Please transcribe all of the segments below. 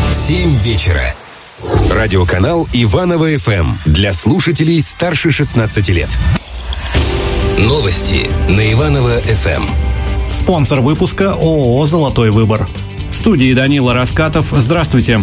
7 вечера. Радиоканал Иваново ФМ для слушателей старше 16 лет. Новости на Иваново ФМ. Спонсор выпуска ООО «Золотой выбор». В студии Данила Раскатов. Здравствуйте.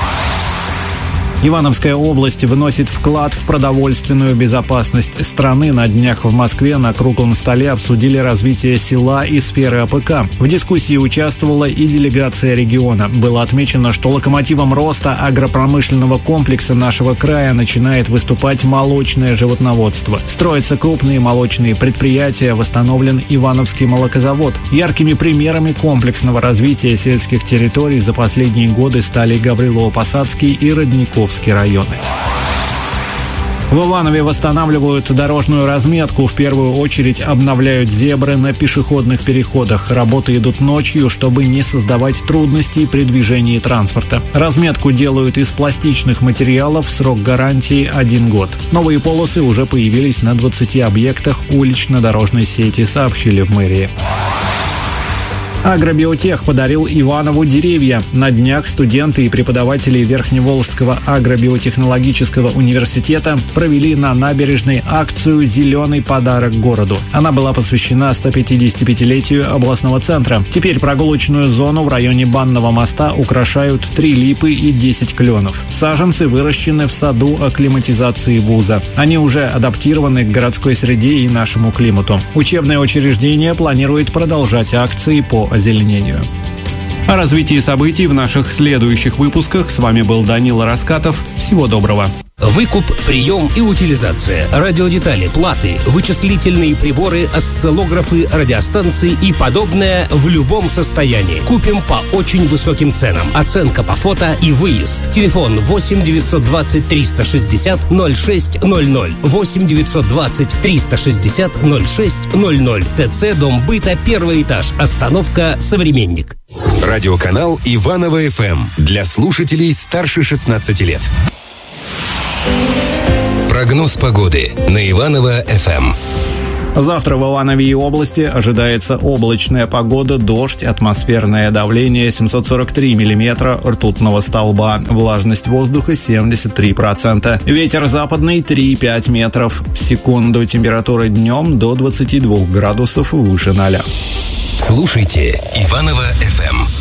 Ивановская область вносит вклад в продовольственную безопасность страны. На днях в Москве на круглом столе обсудили развитие села и сферы АПК. В дискуссии участвовала и делегация региона. Было отмечено, что локомотивом роста агропромышленного комплекса нашего края начинает выступать молочное животноводство. Строятся крупные молочные предприятия, восстановлен Ивановский молокозавод. Яркими примерами комплексного развития сельских территорий за последние годы стали Гаврилово-Посадский и Родниковский районы. В Иванове восстанавливают дорожную разметку. В первую очередь обновляют зебры на пешеходных переходах. Работы идут ночью, чтобы не создавать трудностей при движении транспорта. Разметку делают из пластичных материалов, срок гарантии 1 год. Новые полосы уже появились на 20 объектах улично-дорожной сети, сообщили в мэрии. Агробиотех подарил Иванову деревья. На днях студенты и преподаватели Верхневолжского агробиотехнологического университета провели на набережной акцию «Зеленый подарок городу». Она была посвящена 155-летию областного центра. Теперь прогулочную зону в районе Банного моста украшают 3 липы и 10 кленов. Саженцы выращены в саду акклиматизации вуза. Они уже адаптированы к городской среде и нашему климату. Учебное учреждение планирует продолжать акции по озеленению. О развитии событий в наших следующих выпусках. С вами был Данила Раскатов. Всего доброго. Выкуп, прием и утилизация, радиодетали, платы, вычислительные приборы, осциллографы, радиостанции и подобное в любом состоянии. Купим по очень высоким ценам. Оценка по фото и выезд. Телефон 8 920 360 0600. 8 920 360 0600. ТЦ «Дом быта», 1 этаж. Остановка «Современник». Радиоканал Иваново ФМ для слушателей старше 16 лет. Прогноз погоды на Иваново ФМ. Завтра в Иванове и области ожидается облачная погода, дождь, атмосферное давление 743 миллиметра ртутного столба, влажность воздуха 73%, ветер западный 3,5 метров в секунду, температура днем до 22 градусов выше 0. Слушайте Иваново ФМ.